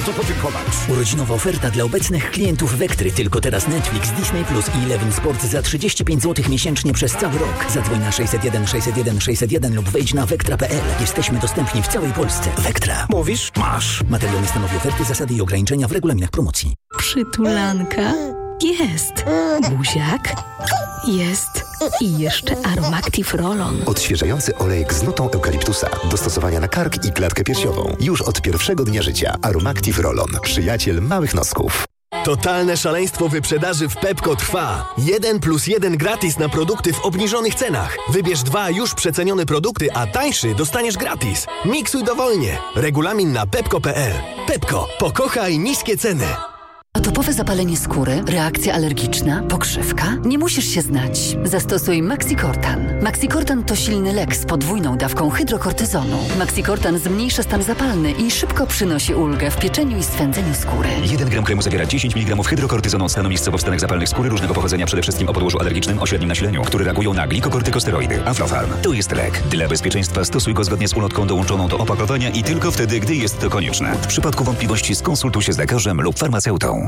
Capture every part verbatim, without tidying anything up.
bardzo podziękować. Urodzinowa oferta dla obecnych klientów Wektry. Tylko teraz Netflix, Disney Plus i Eleven Sport za trzydzieści pięć złotych miesięcznie przez cały rok. Zadzwoń na sześćset jeden sześćset jeden sześćset jeden lub wejdź na wektra kropka p l. Jesteśmy dostępni w całej Polsce. Wektra. Mówisz? Masz. Materiał nie stanowi oferty, zasady i ograniczenia w regulaminach promocji. Przytulanka. Jest. Buziak. Jest. I jeszcze Aromactive Roll-On. Odświeżający olejek z nutą eukaliptusa. Do stosowania na kark i klatkę piersiową. Już od pierwszego dnia życia. Aromactive Roll-On. Przyjaciel małych nosków. Totalne szaleństwo wyprzedaży w Pepco trwa. Jeden plus jeden gratis na produkty w obniżonych cenach. Wybierz dwa już przecenione produkty, a tańszy dostaniesz gratis. Miksuj dowolnie. Regulamin na pepco kropka p l. Pepco. Pokochaj niskie ceny. Atopowe zapalenie skóry, reakcja alergiczna, pokrzywka? Nie musisz się znać. Zastosuj Maxicortan. Maxicortan to silny lek z podwójną dawką hydrokortyzonu. Maxicortan zmniejsza stan zapalny i szybko przynosi ulgę w pieczeniu i swędzeniu skóry. jeden gram kremu zawiera dziesięć miligramów hydrokortyzonu, stanu miejscowo w stanach zapalnych skóry różnego pochodzenia, przede wszystkim o podłożu alergicznym o średnim nasileniu, które reagują na glikokortykosteroidy. Aflofarm. To jest lek. Dla bezpieczeństwa stosuj go zgodnie z ulotką dołączoną do opakowania i tylko wtedy, gdy jest to konieczne. W przypadku wątpliwości skonsultuj się z lekarzem lub farmaceutą.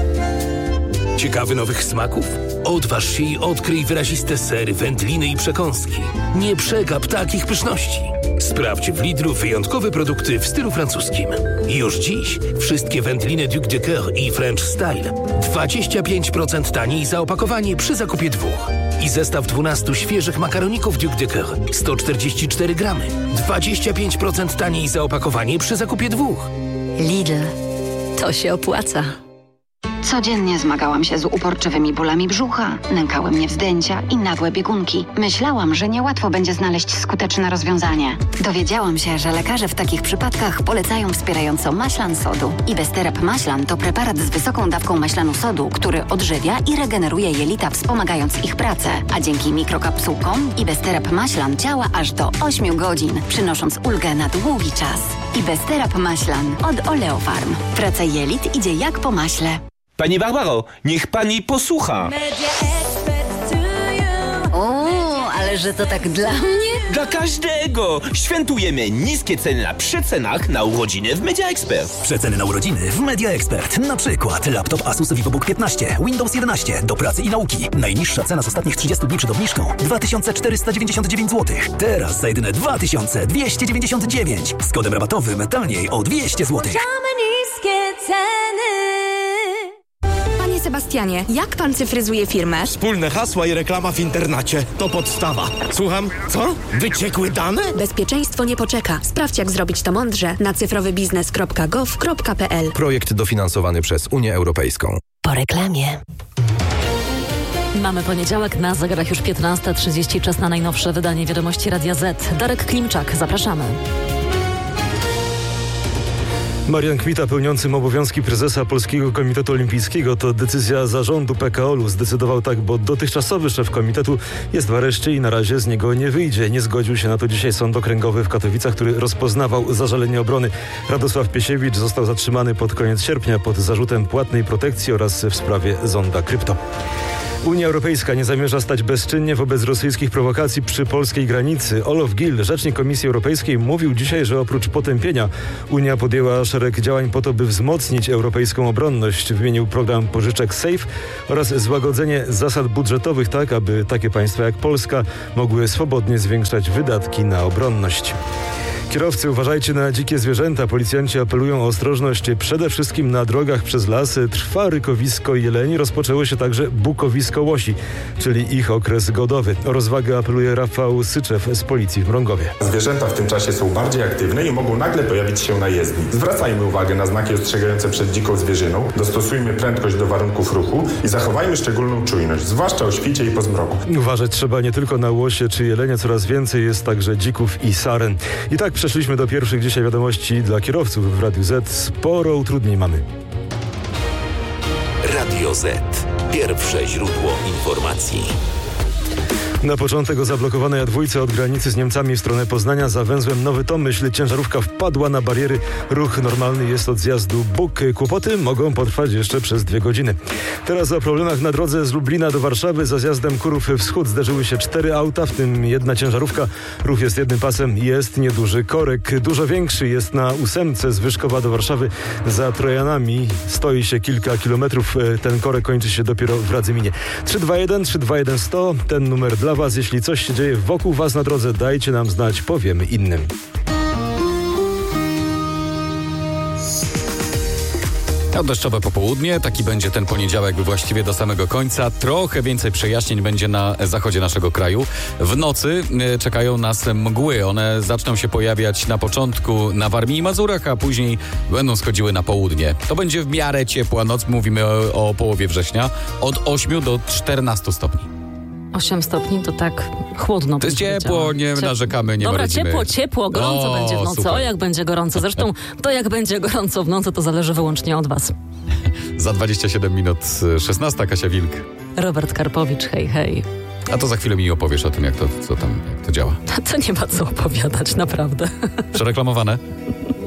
Ciekawy nowych smaków? Odważ się i odkryj wyraziste sery, wędliny i przekąski. Nie przegap takich pyszności. Sprawdź w Lidlu wyjątkowe produkty w stylu francuskim. Już dziś wszystkie wędliny Duc de Coeur i French Style dwadzieścia pięć procent taniej za opakowanie przy zakupie dwóch. I zestaw dwunastu świeżych makaroników Duc de Coeur sto czterdzieści cztery gramy. dwadzieścia pięć procent taniej za opakowanie przy zakupie dwóch. Lidl. To się opłaca. Codziennie zmagałam się z uporczywymi bólami brzucha, nękały mnie wzdęcia i nagłe biegunki. Myślałam, że niełatwo będzie znaleźć skuteczne rozwiązanie. Dowiedziałam się, że lekarze w takich przypadkach polecają wspierająco maślan sodu. Ibesterap maślan to preparat z wysoką dawką maślanu sodu, który odżywia i regeneruje jelita, wspomagając ich pracę. A dzięki mikrokapsułkom Ibesterap maślan działa aż do ośmiu godzin, przynosząc ulgę na długi czas. Ibesterap maślan od Oleofarm. Praca jelit idzie jak po maśle. Pani Barbaro, niech pani posłucha. O, ale że to tak dla mnie? Dla każdego. Świętujemy niskie ceny na przecenach na urodziny w Media Expert. Przeceny na urodziny w Media Expert. Na przykład laptop Asus VivoBook piętnaście, Windows jedenaście do pracy i nauki. Najniższa cena z ostatnich trzydziestu dni przed obniżką dwa tysiące czterysta dziewięćdziesiąt dziewięć złotych. Teraz za jedyne dwa tysiące dwieście dziewięćdziesiąt dziewięć. Z kodem rabatowym taniej o dwieście złotych. Niskie ceny. Panie Sebastianie, jak pan cyfryzuje firmę? Wspólne hasła i reklama w internacie. To podstawa. Słucham? Co? Wyciekły dane? Bezpieczeństwo nie poczeka. Sprawdź, jak zrobić to mądrze na cyfrowybiznes kropka gov kropka p l. Projekt dofinansowany przez Unię Europejską. Po reklamie. Mamy poniedziałek, na zegarach już piętnasta trzydzieści, czas na najnowsze wydanie Wiadomości Radia Z. Darek Klimczak, zapraszamy. Marian Kmita, pełniącym obowiązki prezesa Polskiego Komitetu Olimpijskiego, to decyzja zarządu P K O L u. Zdecydował tak, bo dotychczasowy szef komitetu jest w areszcie i na razie z niego nie wyjdzie. Nie zgodził się na to dzisiaj Sąd Okręgowy w Katowicach, który rozpoznawał zażalenie obrony. Radosław Piesiewicz został zatrzymany pod koniec sierpnia pod zarzutem płatnej protekcji oraz w sprawie zonda krypto. Unia Europejska nie zamierza stać bezczynnie wobec rosyjskich prowokacji przy polskiej granicy. Olof Gill, rzecznik Komisji Europejskiej, mówił dzisiaj, że oprócz potępienia Unia podjęła szereg działań po to, by wzmocnić europejską obronność. Wymienił program pożyczek SAFE oraz złagodzenie zasad budżetowych tak, aby takie państwa jak Polska mogły swobodnie zwiększać wydatki na obronność. Kierowcy, uważajcie na dzikie zwierzęta. Policjanci apelują o ostrożność przede wszystkim na drogach przez lasy. Trwa rykowisko jeleni, rozpoczęło się także bukowisko łosi, czyli ich okres godowy. O rozwagę apeluje Rafał Syczew z policji w Mrągowie. Zwierzęta w tym czasie są bardziej aktywne i mogą nagle pojawić się na jezdni. Zwracajmy uwagę na znaki ostrzegające przed dziką zwierzyną, dostosujmy prędkość do warunków ruchu i zachowajmy szczególną czujność, zwłaszcza o świcie i po zmroku. Uważać trzeba nie tylko na łosie czy jelenie, coraz więcej jest także dzików i saren. I tak przeszliśmy do pierwszych dzisiaj wiadomości dla kierowców w Radiu Z. Sporo utrudnień mamy. Radio Z. Pierwsze źródło informacji. Na początek o zablokowanej A dwa od granicy z Niemcami w stronę Poznania za węzłem Nowy Tomyśl. Ciężarówka wpadła na bariery. Ruch normalny jest od zjazdu Bóg. Kłopoty mogą potrwać jeszcze przez dwie godziny. Teraz o problemach na drodze z Lublina do Warszawy. Za zjazdem Kurów Wschód zderzyły się cztery auta, w tym jedna ciężarówka. Ruch jest jednym pasem. Jest nieduży korek. Dużo większy jest na ósemce z Wyszkowa do Warszawy. Za Trojanami stoi się kilka kilometrów. Ten korek kończy się dopiero w Radzyminie. trzy dwa jeden trzy dwa jeden sto. Ten numer dla Was. Jeśli coś się dzieje wokół Was na drodze, dajcie nam znać, powiemy innym. A deszczowe popołudnie, taki będzie ten poniedziałek właściwie do samego końca. Trochę więcej przejaśnień będzie na zachodzie naszego kraju. W nocy czekają nas mgły. One zaczną się pojawiać na początku na Warmii i Mazurach, a później będą schodziły na południe. To będzie w miarę ciepła noc, mówimy o, o połowie września, od ośmiu do czternastu stopni. osiem stopni to tak chłodno. To jest ciepło, nie Ciep... narzekamy, nie Dobra, marudzimy. ciepło, ciepło, gorąco o, będzie w nocy. Super. O, jak będzie gorąco. Zresztą to, jak będzie gorąco w nocy, to zależy wyłącznie od Was. Za dwadzieścia siedem minut szesnasta, Kasia Wilk. Robert Karpowicz, hej, hej. A to za chwilę mi opowiesz o tym, jak to, co tam, jak to działa. To nie ma co opowiadać, naprawdę. Przereklamowane?